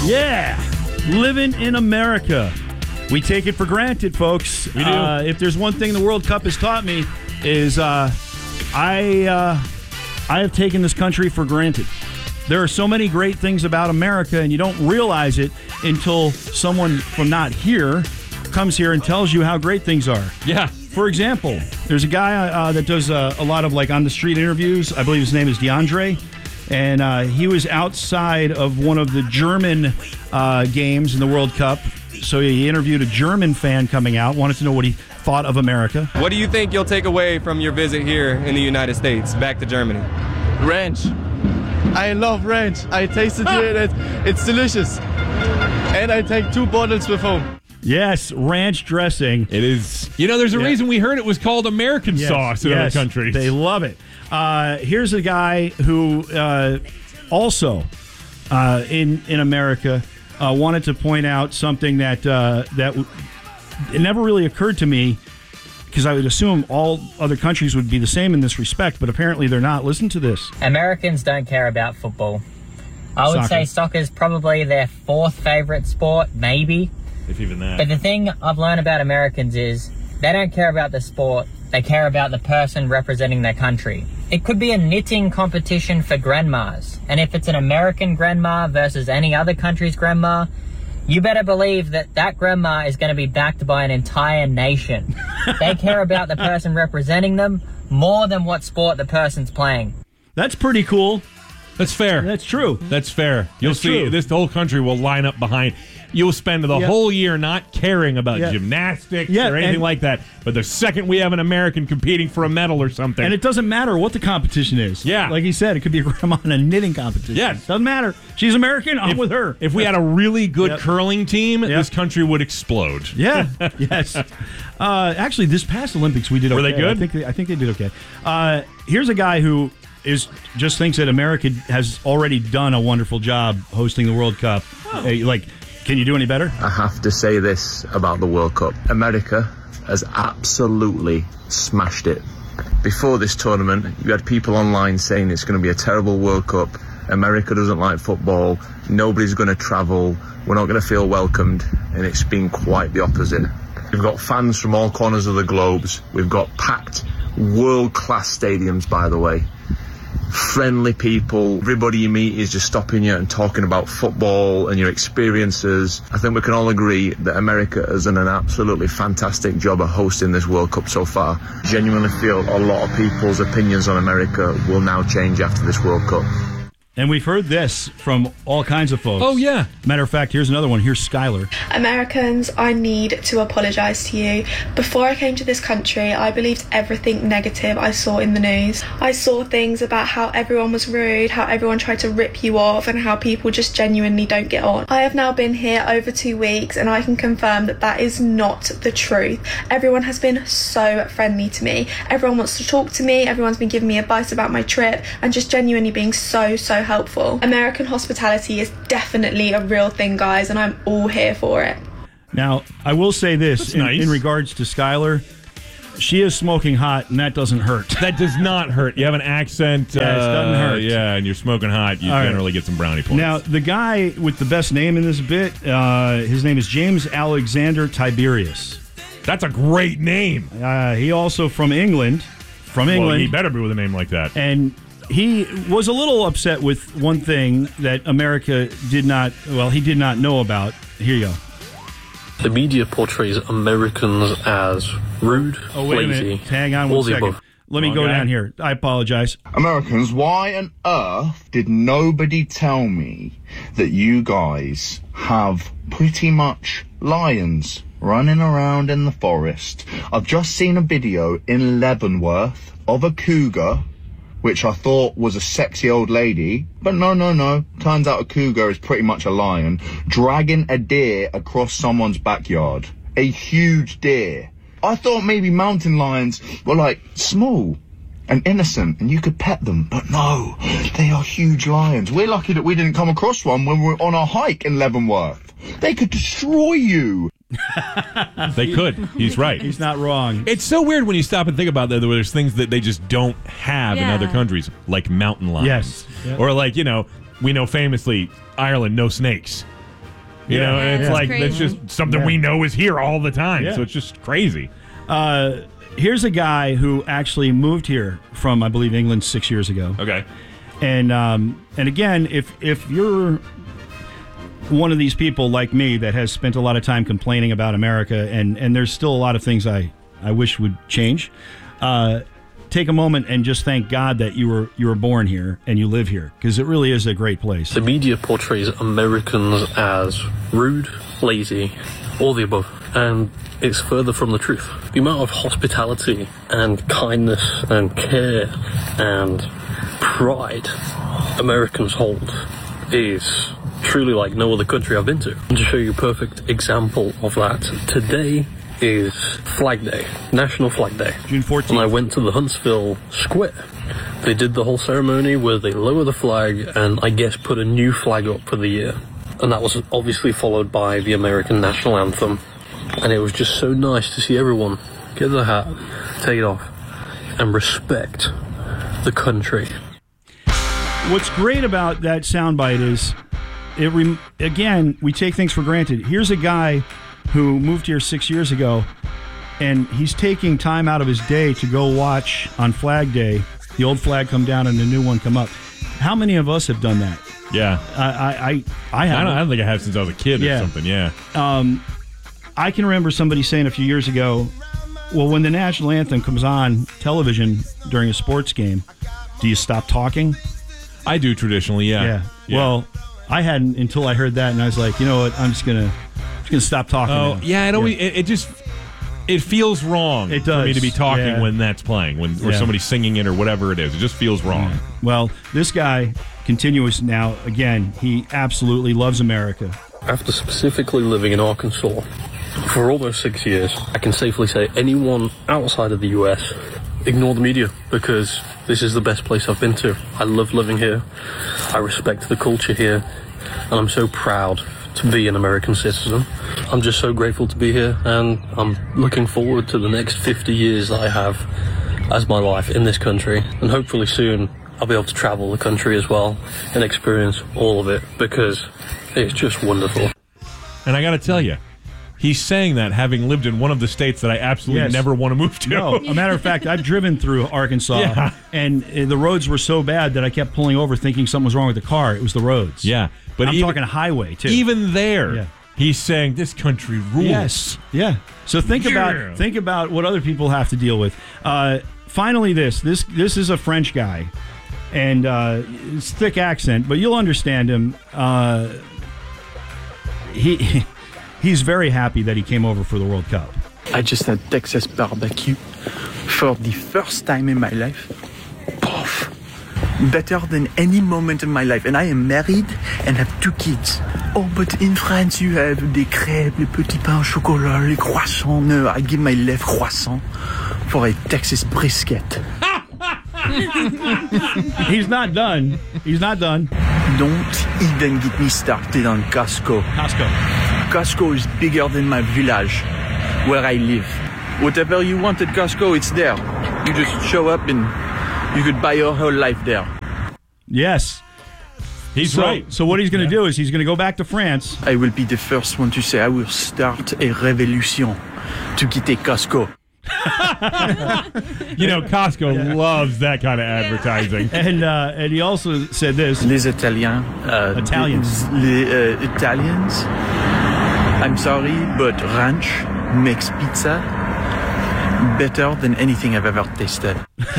Yeah, living in America. We take it for granted, folks. We do. If there's one thing the World Cup has taught me is I have taken this country for granted. There are so many great things about America, and you don't realize it until someone from not here comes here and tells you how great things are. Yeah. For example, there's a guy that does a lot of on-the-street interviews. I believe his name is DeAndre. And he was outside of one of the German games in the World Cup. So he interviewed a German fan coming out, wanted to know what he thought of America. What do you think you'll take away from your visit here in the United States, back to Germany? Ranch. I love ranch. I tasted it. It's delicious. And I take 2 bottles with home. Yes, ranch dressing. It is. There's a reason we heard it was called American sauce in other countries. They love it. Here's a guy who also in America wanted to point out something that it never really occurred to me, because I would assume all other countries would be the same in this respect, but apparently they're not. Listen to this. Americans don't care about football. I would say soccer's probably their 4th favorite sport, maybe. If even that. But the thing I've learned about Americans is they don't care about the sport. They care about the person representing their country. It could be a knitting competition for grandmas. And if it's an American grandma versus any other country's grandma, you better believe that grandma is going to be backed by an entire nation. They care about the person representing them more than what sport the person's playing. That's pretty cool. That's fair. That's true. That's fair. You'll see this whole country will line up behind. You'll spend the whole year not caring about gymnastics or anything like that. But the second we have an American competing for a medal or something. And it doesn't matter what the competition is. Yeah. Like he said, it could be a grandma in a knitting competition. Yeah. Doesn't matter. She's American. I'm with her. If we had a really good curling team, this country would explode. Yeah. Yes. Actually, this past Olympics, we did okay. Were they good? I think they did okay. Here's a guy who just thinks that America has already done a wonderful job hosting the World Cup. Can you do any better? I have to say this about the World Cup. America has absolutely smashed it. Before this tournament, you had people online saying it's going to be a terrible World Cup. America doesn't like football. Nobody's going to travel. We're not going to feel welcomed. And it's been quite the opposite. We've got fans from all corners of the globes. We've got packed world-class stadiums, by the way. Friendly people. Everybody you meet is just stopping you and talking about football and your experiences. I think we can all agree that America has done an absolutely fantastic job of hosting this World Cup so far. Genuinely feel a lot of people's opinions on America will now change after this World Cup. And we've heard this from all kinds of folks. Oh, yeah. Matter of fact, here's another one. Here's Skylar. Americans, I need to apologise to you. Before I came to this country, I believed everything negative I saw in the news. I saw things about how everyone was rude, how everyone tried to rip you off, and how people just genuinely don't get on. I have now been here over 2 weeks, and I can confirm that is not the truth. Everyone has been so friendly to me. Everyone wants to talk to me. Everyone's been giving me advice about my trip, and just genuinely being so helpful. American hospitality is definitely a real thing, guys, and I'm all here for it. Now, I will say this in regards to Skylar. She is smoking hot, and that doesn't hurt. That does not hurt. You have an accent. Yeah, it doesn't hurt. Yeah, and you're smoking hot. You generally get some brownie points. Now, the guy with the best name in this bit, his name is James Alexander Tiberius. That's a great name. He also from England. Well, he better be with a name like that. And he was a little upset with one thing that America he did not know about. Here you go. The media portrays Americans as rude, wait lazy, a minute. Hang on one second. Let me go down here. I apologize. Americans, why on earth did nobody tell me that you guys have pretty much lions running around in the forest? I've just seen a video in Leavenworth of a cougar, which I thought was a sexy old lady, but no. Turns out a cougar is pretty much a lion, dragging a deer across someone's backyard. A huge deer. I thought maybe mountain lions were small and innocent and you could pet them, but no, they are huge lions. We're lucky that we didn't come across one when we were on a hike in Leavenworth. They could destroy you. They could. He's right. He's not wrong. It's so weird when you stop and think about that, where there's things that they just don't have in other countries, like mountain lions. Yes. Yep. Or we know famously, Ireland, no snakes. You know, and it's like that's just something we know is here all the time. Yeah. So it's just crazy. Here's a guy who actually moved here from, I believe, England 6 years ago. Okay. And again, if you're one of these people like me that has spent a lot of time complaining about America, and there's still a lot of things I wish would change, take a moment and just thank God that you were born here and you live here, because it really is a great place. The media portrays Americans as rude, lazy, all the above, and it's further from the truth. The amount of hospitality and kindness and care and pride Americans hold is truly like no other country I've been to. And to show you a perfect example of that, today is Flag Day, National Flag Day. June 14th. And I went to the Huntsville Square. They did the whole ceremony where they lower the flag and I guess put a new flag up for the year. And that was obviously followed by the American national anthem. And it was just so nice to see everyone get their hat, take it off, and respect the country. What's great about that soundbite is, again, we take things for granted. Here's a guy who moved here 6 years ago, and he's taking time out of his day to go watch on Flag Day the old flag come down and the new one come up. How many of us have done that? Yeah. I haven't. I don't think I have since I was a kid or something, yeah. I can remember somebody saying a few years ago, well, when the national anthem comes on television during a sports game, do you stop talking? I do traditionally, yeah. Well, I hadn't until I heard that, and I was like, you know what, I'm just gonna stop talking. Oh, yeah, it feels wrong for me to be talking when that's playing, or somebody's singing it or whatever it is. It just feels wrong. Yeah. Well, this guy continues now. Again, he absolutely loves America. After specifically living in Arkansas for almost 6 years, I can safely say anyone outside of the US, ignore the media, because this is the best place I've been to. I love living here. I respect the culture here, and I'm so proud to be an American citizen. I'm just so grateful to be here, and I'm looking forward to the next 50 years that I have as my life in this country, and hopefully soon I'll be able to travel the country as well and experience all of it, because it's just wonderful. And I gotta tell you, he's saying that having lived in one of the states that I absolutely never want to move to. No, a matter of fact, I've driven through Arkansas, and the roads were so bad that I kept pulling over thinking something was wrong with the car. It was the roads. Yeah. But I'm talking highway, too. Even there, he's saying this country rules. Yes. Yeah. So think about what other people have to deal with. Finally, this is a French guy, and it's a thick accent, but you'll understand him. He's very happy that he came over for the World Cup. I just had Texas barbecue for the first time in my life. Poof. Better than any moment in my life. And I am married and have 2 kids. Oh, but in France you have des crêpes, les petits pains au chocolat, les croissants. No, I give my left croissant for a Texas brisket. He's not done. Don't even get me started on Costco. Costco is bigger than my village where I live. Whatever you want at Costco, it's there. You just show up and you could buy your whole life there. Yes. He's right. So what he's going to do is he's going to go back to France. I will be the first one to say I will start a revolution to quitter Costco. You know, Costco loves that kind of advertising. And he also said this. Les Italiens. Italians. I'm sorry, but ranch makes pizza better than anything I've ever tasted.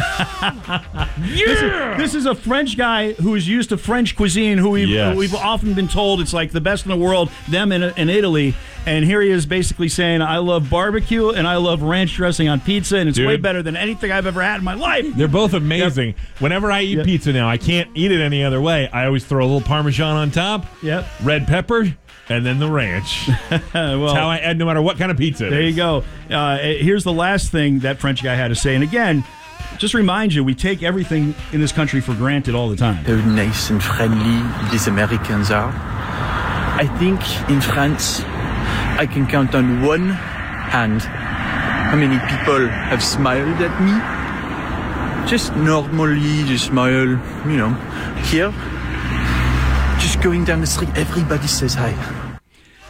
This is a French guy who is used to French cuisine, who we've often been told it's like the best in the world, them in Italy. And here he is basically saying, I love barbecue and I love ranch dressing on pizza, and it's way better than anything I've ever had in my life. They're both amazing. Yep. Whenever I eat pizza now, I can't eat it any other way. I always throw a little Parmesan on top, red pepper, and then the ranch. Well, that's how I add no matter what kind of pizza it is. There you go. Here's the last thing that French guy had to say. And again, just remind you, we take everything in this country for granted all the time. How nice and friendly these Americans are. I think in France, I can count on one hand how many people have smiled at me. Just normally, just smile, you know. Here, just going down the street, everybody says hi.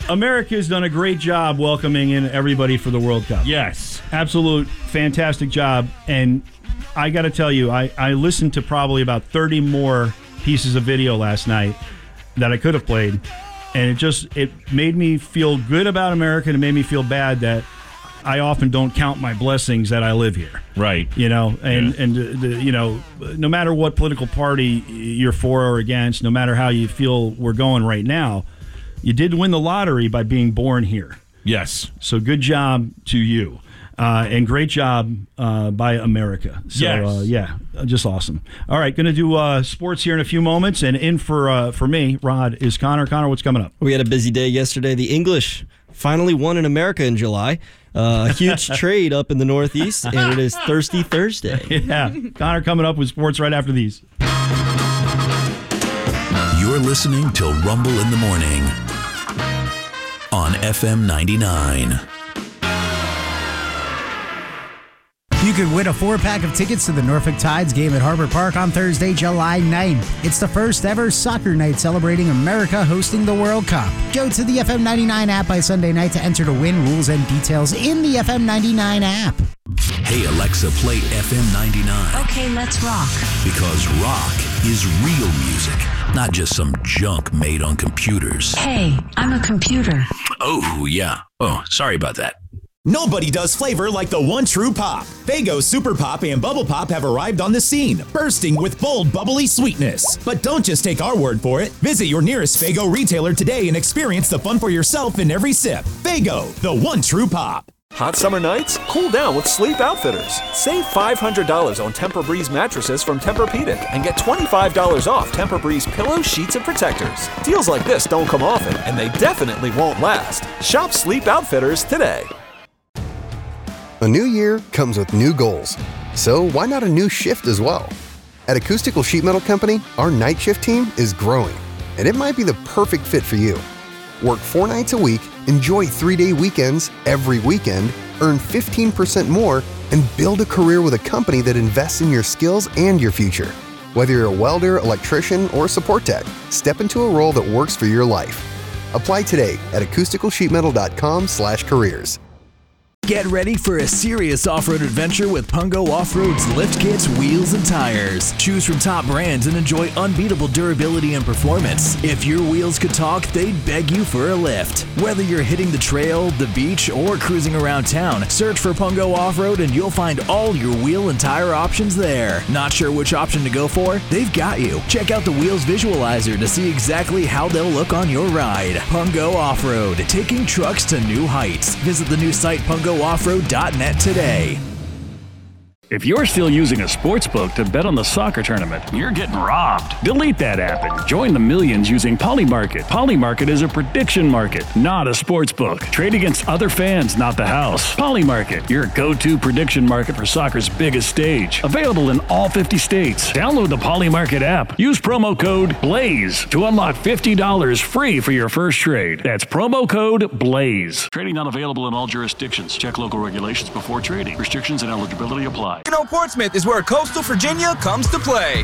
America's done a great job welcoming in everybody for the World Cup. Yes. Absolute fantastic job. And I got to tell you, I listened to probably about 30 more pieces of video last night that I could have played. And it made me feel good about America, and it made me feel bad that I often don't count my blessings that I live here. Right. No matter what political party you're for or against, no matter how you feel we're going right now, you did win the lottery by being born here. Yes. So good job to you. And great job by America. So, yes. Just awesome. All right, going to do sports here in a few moments. And in for me, Rod, is Connor. Connor, what's coming up? We had a busy day yesterday. The English finally won in America in July. A huge trade up in the Northeast, and it is Thirsty Thursday. Yeah. Connor coming up with sports right after these. You're listening to Rumble in the Morning on FM 99. You could win a 4-pack of tickets to the Norfolk Tides game at Harbor Park on Thursday, July 9th. It's the first ever soccer night celebrating America hosting the World Cup. Go to the FM 99 app by Sunday night to enter to win. Rules and details in the FM 99 app. Hey, Alexa, play FM 99. Okay, let's rock. Because rock is real music, not just some junk made on computers. Hey, I'm a computer. Oh, yeah. Oh, sorry about that. Nobody does flavor like the one true pop. Faygo Super Pop and Bubble Pop have arrived on the scene, bursting with bold, bubbly sweetness. But don't just take our word for it. Visit your nearest Faygo retailer today and experience the fun for yourself in every sip. Faygo, the one true pop. Hot summer nights? Cool down with Sleep Outfitters. Save $500 on Tempur-Breeze mattresses from Tempur-Pedic and get $25 off Tempur-Breeze pillows, sheets, and protectors. Deals like this don't come often, and they definitely won't last. Shop Sleep Outfitters today. A new year comes with new goals, so why not a new shift as well? At Acoustical Sheet Metal Company, our night shift team is growing, and it might be the perfect fit for you. Work 4 nights a week, enjoy 3-day weekends every weekend, earn 15% more, and build a career with a company that invests in your skills and your future. Whether you're a welder, electrician, or support tech, step into a role that works for your life. Apply today at acousticalsheetmetal.com/careers. Get ready for a serious off-road adventure with Pungo Off-Road's lift kits, wheels, and tires. Choose from top brands and enjoy unbeatable durability and performance. If your wheels could talk, they'd beg you for a lift. Whether you're hitting the trail, the beach, or cruising around town, search for Pungo Off-Road and you'll find all your wheel and tire options there. Not sure which option to go for? They've got you. Check out the Wheels Visualizer to see exactly how they'll look on your ride. Pungo Off-Road, taking trucks to new heights. Visit the new site pungooffroad.net today. If you're still using a sportsbook to bet on the soccer tournament, you're getting robbed. Delete that app and join the millions using Polymarket. Polymarket is a prediction market, not a sportsbook. Trade against other fans, not the house. Polymarket, your go-to prediction market for soccer's biggest stage. Available in all 50 states. Download the Polymarket app. Use promo code BLAZE to unlock $50 free for your first trade. That's promo code BLAZE. Trading not available in all jurisdictions. Check local regulations before trading. Restrictions and eligibility apply. Portsmouth is where coastal Virginia comes to play.